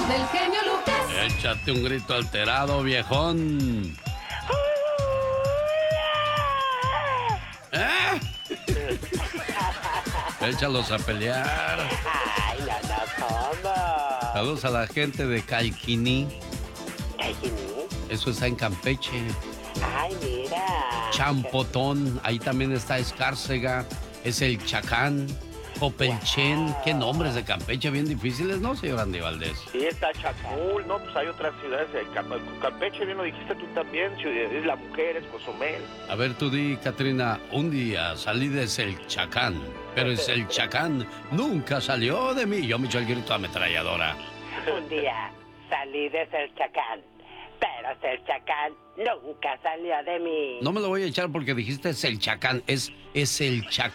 del genio Lucas. Échate un grito alterado, viejón. ¿Eh? Échalos a pelear. Ay, no, ¿cómo? Saludos a la gente de Calquiní. ¿Calquiní? Eso está en Campeche. Ay, mira. Champotón, ahí también está Escárcega, es el Chacán, Popelchen. Qué nombres de Campeche bien difíciles, ¿no, señor Andy Valdés? Sí, está Chacul, ¿no? Pues hay otras ciudades de Campeche, bien lo dijiste tú también, es La Mujer, es Cozumel. A ver, tú di, Catrina, un día salí de el Chacán, pero es el Chacán nunca salió de mí. Yo me echo el grito ametralladora. Un día salí de ser Chacán, pero ser Chacán nunca salió de mí. No me lo voy a echar porque dijiste es el Chacán, es el Chacán.